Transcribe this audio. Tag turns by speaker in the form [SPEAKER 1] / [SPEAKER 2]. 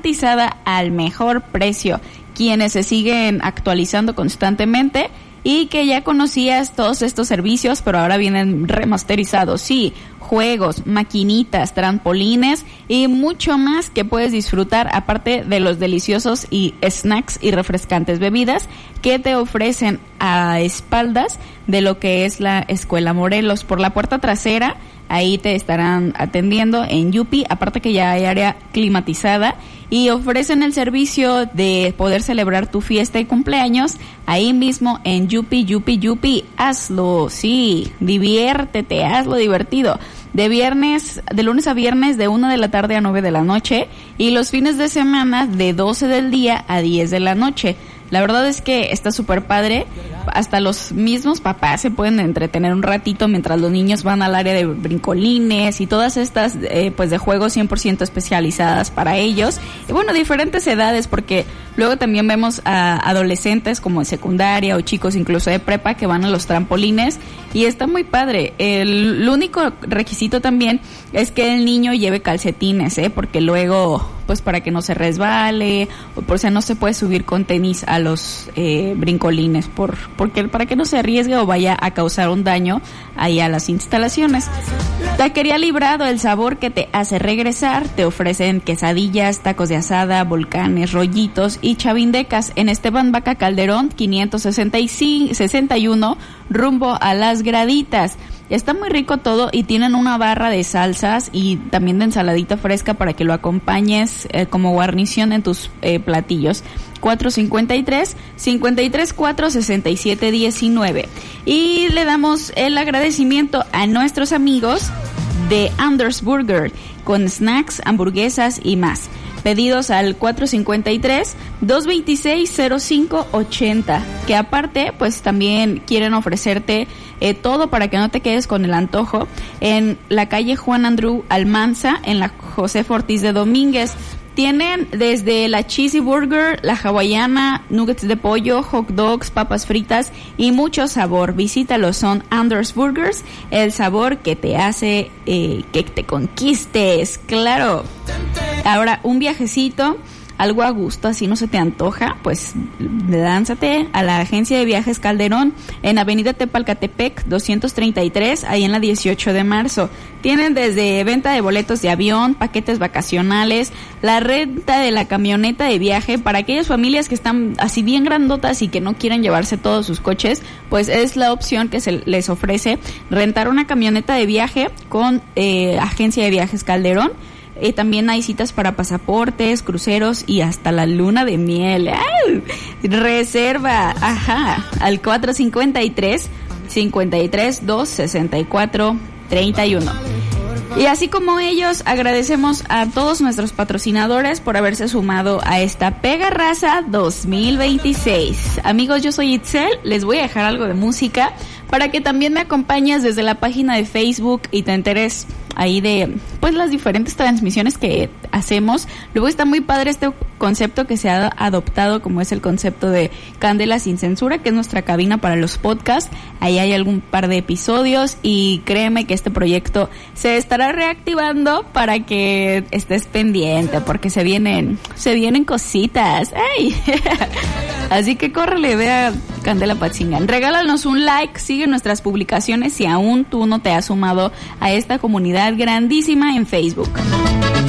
[SPEAKER 1] garantizada al mejor precio. Quienes se siguen actualizando constantemente y que ya conocías todos estos servicios, pero ahora vienen remasterizados. Sí, juegos, maquinitas, trampolines y mucho más que puedes disfrutar, aparte de los deliciosos y snacks y refrescantes bebidas que te ofrecen a espaldas de lo que es la Escuela Morelos. Por la puerta trasera, ahí te estarán atendiendo en Yupi, aparte que ya hay área climatizada y ofrecen el servicio de poder celebrar tu fiesta y cumpleaños ahí mismo en Yupi. Hazlo, sí, diviértete, hazlo divertido. De lunes a viernes de 1 de la tarde a 9 de la noche y los fines de semana de 12 del día a 10 de la noche. La verdad es que está súper padre. Hasta los mismos papás se pueden entretener un ratito mientras los niños van al área de brincolines y todas estas pues de juegos 100% especializadas para ellos. Y bueno, diferentes edades, porque luego también vemos a adolescentes como en secundaria o chicos incluso de prepa que van a los trampolines y está muy padre. El único requisito también es que el niño lleve calcetines, porque luego pues para que no se resbale, o por si no se puede subir con tenis a los brincolines, porque para que no se arriesgue o vaya a causar un daño ahí a las instalaciones. Taquería Librado, el sabor que te hace regresar. Te ofrecen quesadillas, tacos de asada, volcanes, rollitos y chavindecas en Esteban Vaca Calderón 561 rumbo a Las Graditas. Está muy rico todo y tienen una barra de salsas y también de ensaladita fresca para que lo acompañes como guarnición en tus platillos. 453-534-6719. Y le damos el agradecimiento a nuestros amigos de Anders Burger con snacks, hamburguesas y más. Pedidos al 453-226-0580, que aparte pues también quieren ofrecerte todo para que no te quedes con el antojo en la calle Juan Andrew Almanza, en la José Ortiz de Domínguez. Tienen desde la cheesy burger, la hawaiana, nuggets de pollo, hot dogs, papas fritas y mucho sabor. Visítalos, son Anders Burgers, el sabor que te hace que te conquistes, claro. Ahora, un viajecito, algo a gusto, así no se te antoja, pues lánzate a la agencia de viajes Calderón en Avenida Tepalcatepec 233, ahí en la 18 de marzo. Tienen desde venta de boletos de avión, paquetes vacacionales, la renta de la camioneta de viaje para aquellas familias que están así bien grandotas y que no quieren llevarse todos sus coches, pues es la opción que se les ofrece rentar una camioneta de viaje con agencia de viajes Calderón. También hay citas para pasaportes, cruceros y hasta la luna de miel. ¡Ay! Reserva, al 453-53-264-31. Y así como ellos, agradecemos a todos nuestros patrocinadores por haberse sumado a esta Pega Raza 2026. Amigos, yo soy Itzel, les voy a dejar algo de música para que también me acompañes desde la página de Facebook y te enteres ahí de pues las diferentes transmisiones que hacemos. Luego está muy padre este concepto que se ha adoptado, como es el concepto de Candela Sin Censura, que es nuestra cabina para los podcasts. Ahí hay algún par de episodios y créeme que este proyecto se estará reactivando para que estés pendiente, porque se vienen cositas. ¡Ay! Así que córrele, ve a Candela Patzingan. Regálanos un like, sigue nuestras publicaciones si aún tú no te has sumado a esta comunidad grandísima en Facebook.